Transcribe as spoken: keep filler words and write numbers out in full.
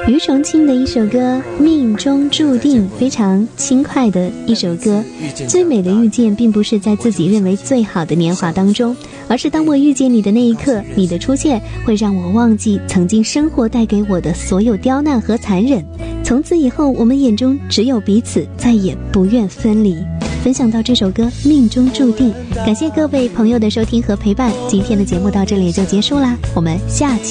庾澄庆的一首歌《命中注定》，非常轻快的一首歌。最美的遇见并不是在自己认为最好的年华当中，而是当我遇见你的那一刻，你的出现会让我忘记曾经生活带给我的所有刁难和残忍。从此以后，我们眼中只有彼此，再也不愿分离。分享到这首歌《命中注定》，感谢各位朋友的收听和陪伴。今天的节目到这里就结束啦，我们下期